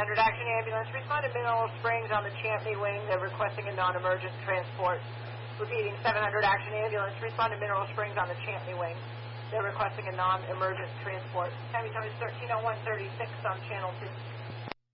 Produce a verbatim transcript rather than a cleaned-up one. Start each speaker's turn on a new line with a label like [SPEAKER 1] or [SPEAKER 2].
[SPEAKER 1] hundred Action Ambulance. Respond to Mineral Springs on the Champney Wing. They're requesting a non-emergent transport. Repeating, seven hundred Action Ambulance. Respond to Mineral Springs on the Champney Wing. They're requesting a non-emergent transport. Time is thirteen oh one thirty-six on Channel two.